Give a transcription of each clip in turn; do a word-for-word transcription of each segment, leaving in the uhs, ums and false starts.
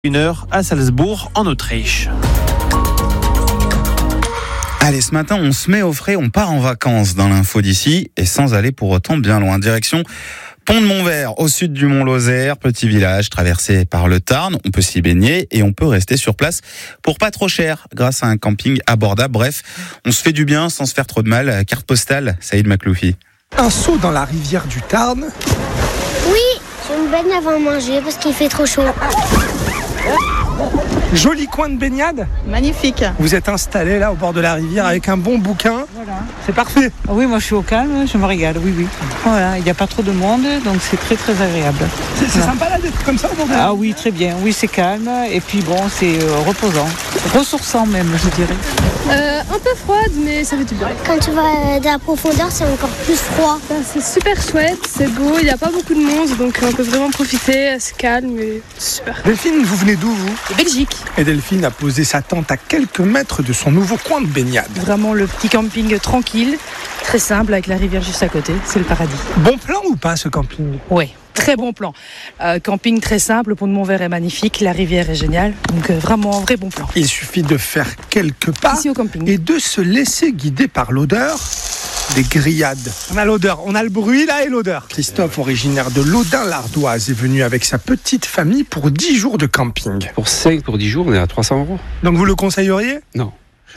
Une heure à Salzbourg, en Autriche. Allez, ce matin, on se met au frais, on part en vacances dans l'info d'ici, et sans aller pour autant bien loin. Direction Pont de Montvert, au sud du Mont-Lozère, petit village traversé par le Tarn. On peut s'y baigner et on peut rester sur place pour pas trop cher, grâce à un camping abordable. Bref, on se fait du bien sans se faire trop de mal. Carte postale, Saïd Makloufi. Un saut dans la rivière du Tarn. Oui, je me baigne avant de manger parce qu'il fait trop chaud. Joli coin de baignade. Magnifique. Vous êtes installé là au bord de la rivière avec un bon bouquin. Voilà. C'est parfait. Oui, moi je suis au calme, je me régale, oui, oui. Voilà, il n'y a pas trop de monde, donc c'est très très agréable. C'est, c'est voilà. sympa là d'être comme ça au bord de la Ah oui, très bien. Oui, c'est calme et puis bon, c'est euh, reposant. Ressourçant même, je dirais. Euh, un peu froide, mais ça fait du bien. Quand tu vas de la profondeur, c'est encore plus froid. C'est super chouette, c'est beau, il n'y a pas beaucoup de monde, donc on peut vraiment profiter, c'est calme et c'est super. Delphine, vous venez d'où vous ? De Belgique. Et Delphine a posé sa tente à quelques mètres de son nouveau coin de baignade. Vraiment le petit camping tranquille, très simple avec la rivière juste à côté, c'est le paradis. Bon plan ou pas ce camping ? Oui, très bon plan. Euh, camping très simple, le pont de Montvert est magnifique, la rivière est géniale, donc euh, vraiment un vrai bon plan. Il suffit de faire quelques pas Ici au camping. et de se laisser guider par l'odeur des grillades. On a l'odeur, on a le bruit là et l'odeur. Christophe, originaire de Laudun-l'Ardoise, est venu avec sa petite famille pour dix jours de camping. Pour cinq, pour dix jours, on est à trois cents euros. Donc vous le conseilleriez ? Non.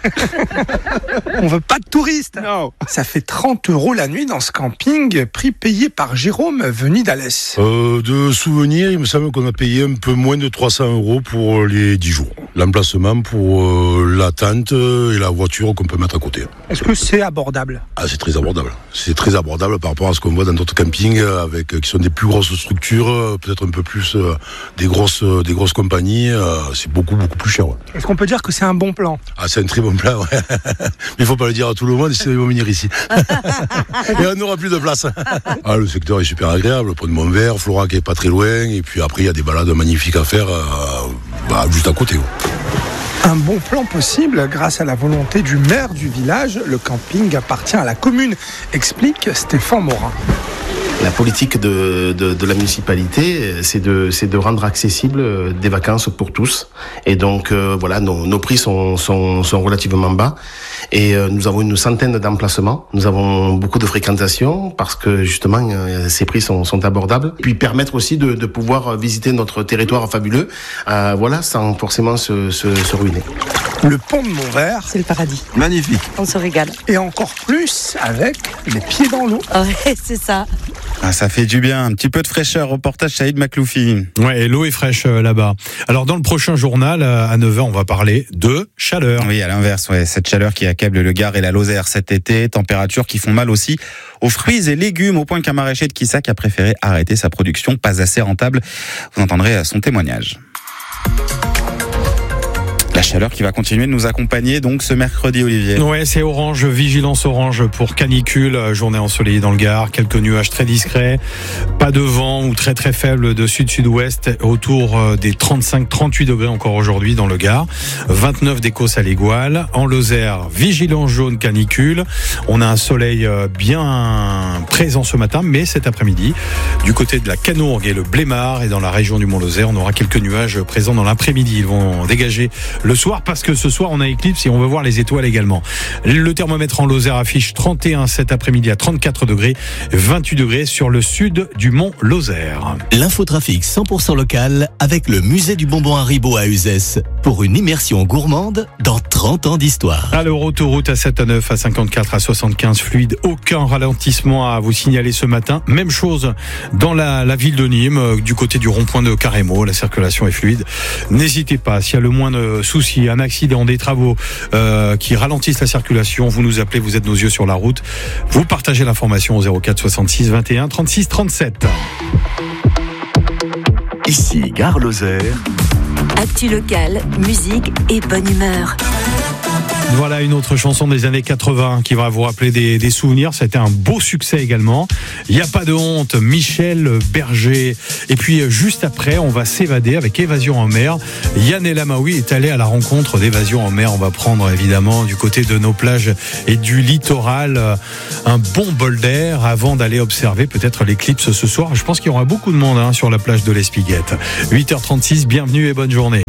On veut pas de touristes. Non. Ça fait trente euros la nuit dans ce camping, prix payé par Jérôme venu d'Alès. Euh, de souvenir, il me semble qu'on a payé un peu moins de trois cents euros pour les dix jours. L'emplacement pour euh, la tente et la voiture qu'on peut mettre à côté. Est-ce que c'est abordable ? Ah, c'est très abordable. C'est très abordable par rapport à ce qu'on voit dans d'autres campings avec, qui sont des plus grosses structures, peut-être un peu plus euh, des, grosses, des grosses compagnies. Euh, c'est beaucoup, beaucoup plus cher. Ouais. Est-ce qu'on peut dire que c'est un bon plan ? Ah, c'est un très bon plan, ouais. Mais il faut pas le dire à tout le monde, sinon ils vont venir ici. Et on n'aura plus de place. Ah, le secteur est super agréable, le pont de Montvert, Florac est pas très loin, et puis après il y a des balades magnifiques à faire euh, bah, juste à côté. Ouais. Un bon plan possible grâce à la volonté du maire du village. Le camping appartient à la commune, explique Stéphane Morin. La politique de, de, de la municipalité, c'est de, c'est de rendre accessible des vacances pour tous. Et donc, euh, voilà, nos, nos prix sont, sont, sont relativement bas. Et euh, nous avons une centaine d'emplacements. Nous avons beaucoup de fréquentation parce que, justement, euh, ces prix sont, sont abordables. Puis permettre aussi de, de pouvoir visiter notre territoire fabuleux, euh, voilà, sans forcément se, se, se ruiner. Le pont de Montvert, c'est le paradis. Magnifique. On se régale. Et encore plus avec les pieds dans l'eau. Ouais, c'est ça. Ah, ça fait du bien, un petit peu de fraîcheur. Reportage Saïd Makloufi. Ouais, et l'eau est fraîche euh, là-bas. Alors dans le prochain journal, euh, à neuf heures, on va parler de chaleur. Oui, à l'inverse, ouais, cette chaleur qui accable le Gard et la Lozère cet été, températures qui font mal aussi aux fruits et légumes, au point qu'un maraîcher de Quissac a préféré arrêter sa production, pas assez rentable. Vous entendrez son témoignage. La chaleur qui va continuer de nous accompagner donc ce mercredi, Olivier. Ouais, c'est orange, vigilance orange pour canicule, journée ensoleillée dans le Gard, quelques nuages très discrets, pas de vent ou très très faible de sud-sud-ouest, autour des trente-cinq trente-huit degrés encore aujourd'hui dans le Gard, vingt-neuf d'Écosse à l'Égoile, en Lozère, vigilance jaune canicule. On a un soleil bien présent ce matin, mais cet après-midi, du côté de la Canourgue et le Blémard et dans la région du Mont-Lozère, on aura quelques nuages présents dans l'après-midi. Ils vont dégager le soir, parce que ce soir on a éclipse et on veut voir les étoiles également. Le thermomètre en Lozère affiche trente et un cet après-midi à trente-quatre degrés, vingt-huit degrés sur le sud du mont Lozère. L'infotrafic cent pour cent local avec le musée du bonbon Haribo à Uzès pour une immersion gourmande dans trente ans d'histoire. Alors autoroute A sept, A neuf, A cinquante-quatre, A soixante-quinze fluide, aucun ralentissement à vous signaler ce matin. Même chose dans la, la ville de Nîmes, du côté du rond-point de Carrémo, la circulation est fluide. N'hésitez pas, s'il y a le moins de souci, un accident, des travaux euh, qui ralentissent la circulation, vous nous appelez, vous êtes nos yeux sur la route. Vous partagez l'information au zéro quatre soixante-six vingt et un trente-six trente-sept. Ici Gare Lozère. Actu local, musique et bonne humeur. Voilà une autre chanson des années quatre-vingts qui va vous rappeler des, des souvenirs. C'était un beau succès également. Il n'y a pas de honte, Michel Berger. Et puis juste après, on va s'évader avec Évasion en mer. Yann El Amaoui est allé à la rencontre d'Évasion en mer. On va prendre évidemment du côté de nos plages et du littoral un bon bol d'air avant d'aller observer peut-être l'éclipse ce soir. Je pense qu'il y aura beaucoup de monde hein, sur la plage de l'Espiguette. huit heures trente-six, bienvenue et bonne journée.